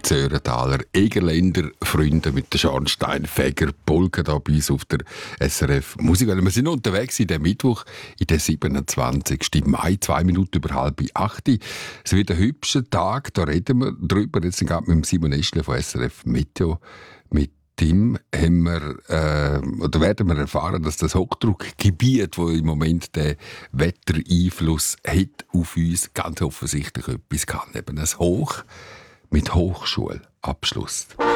Zörentaler Egerländer Freunde mit den Schornsteinfeger Polka da bei uns auf der SRF Musikwelle. Wir sind unterwegs in den Mittwoch, in den 27. Mai, 2 Minuten über 7:30. Es wird ein hübscher Tag, da reden wir drüber. Jetzt gerade mit dem Simon Eschle von SRF Meteo. Mit ihm haben oder werden wir erfahren, dass das Hochdruckgebiet, das im Moment den Wettereinfluss hat auf uns, ganz offensichtlich etwas kann. Eben ein Hoch mit Hochschulabschluss.